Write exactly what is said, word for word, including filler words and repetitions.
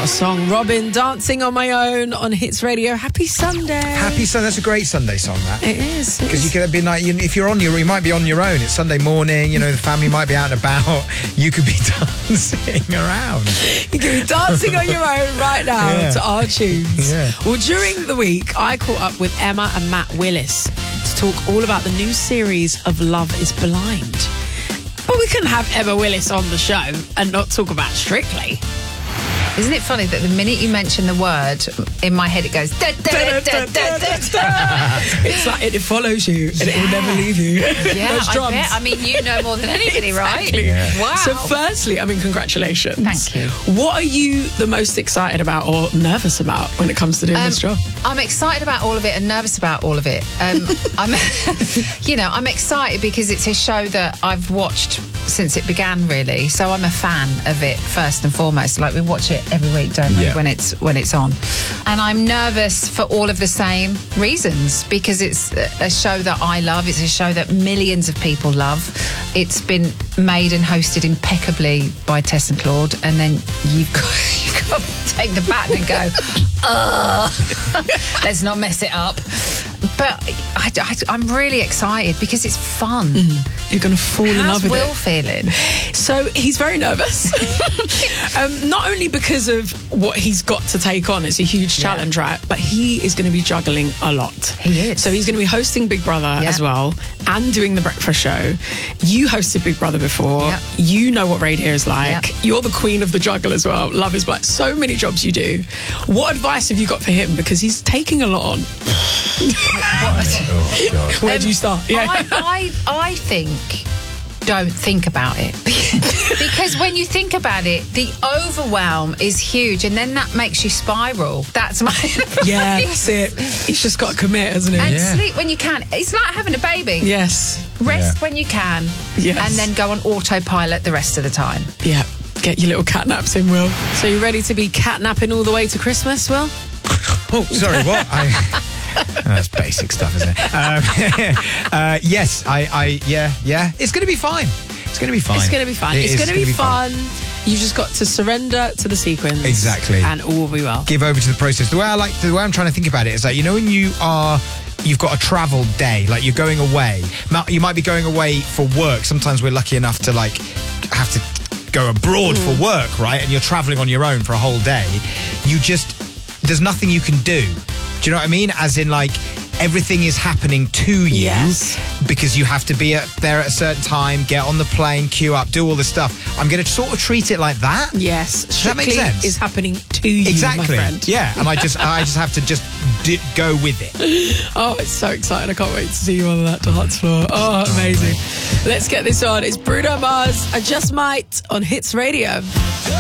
a song. Robin, Dancing on My Own on Hits Radio. Happy Sunday. Happy Sunday. That's a great Sunday song, that. It is. Because you could be like, you, if you're on your, you might be on your own. It's Sunday morning, you know, the family might be out and about. You could be dancing around. You could be dancing on your own right now Yeah. to our tunes. Yeah. Well, during the week, I caught up with Emma and Matt Willis to talk all about the new series of Love is Blind. But we couldn't have Emma Willis on the show and not talk about Strictly. Isn't it funny that the minute you mention the word, in my head it goes... Da, da, da, da, da, da. It's like it follows you and it will never leave you. Yeah, Those I drums. bet. I mean, you know more than anybody, Exactly. right? Yeah. Wow. So firstly, I mean, congratulations. Thank you. What are you the most excited about or nervous about when it comes to doing Um, this job? I'm excited about all of it and nervous about all of it. Um, I'm, you know, I'm excited because it's a show that I've watched since it began, really. So I'm a fan of it first and foremost. Like, we watch it every week, don't we? Yeah. When it's when it's on, and I'm nervous for all of the same reasons because it's a show that I love. It's a show that millions of people love. It's been made and hosted impeccably by Tess and Claude, and then you've got, you've got to take the baton and go, ugh, let's not mess it up. But I, I, I'm really excited because it's fun. Mm, you're going to fall in love How's with Will it. feeling? So he's very nervous. um, not only because of what he's got to take on, it's a huge challenge, right? But he is going to be juggling a lot. He is. So he's going to be hosting Big Brother Yeah. as well and doing the breakfast show. You hosted Big Brother before. Yeah. You know what radio is like. Yeah. You're the queen of the juggle as well. Love is Blind. So many jobs you do. What advice have you got for him? Because he's taking a lot on. Oh, God. Where Um, do you start? Yeah. I, I, I think don't think about it because when you think about it, the overwhelm is huge, and then that makes you spiral. That's my advice. Yeah, that's it. He's just got to commit, hasn't he? And Yeah. sleep when you can. It's like having a baby. Yes. Rest Yeah. when you can, Yes. and then go on autopilot the rest of the time. Yeah. Get your little catnaps in, Will. So you ready to be catnapping all the way to Christmas, Will? Oh, sorry, what? I... That's basic stuff, isn't it? Um, uh, yes, I, I, yeah, yeah. It's going to be fine. It's going to be fine. It's going to be fun. It it's is going to gonna be, fun. You just got to surrender to the sequence. Exactly. And all will be well. Give over to the process. The way I like, the way I'm trying to think about it is that, you know, when you are, you've got a travel day, like you're going away. You might be going away for work. Sometimes we're lucky enough to like have to go abroad mm. for work, right? And you're traveling on your own for a whole day. You just, there's nothing you can do. Do you know what I mean? As in, like, everything is happening to you Yes. because you have to be at, there at a certain time, get on the plane, queue up, do all this stuff. I'm going to sort of treat it like that. Yes. Does that make Strictly sense? is happening to you, Exactly. my friend. Yeah, and I just, I just have to just d- go with it. Oh, it's so exciting. I can't wait to see you on that dance floor. Oh, amazing. Let's get this on. It's Bruno Mars. I Just Might on Hits Radio.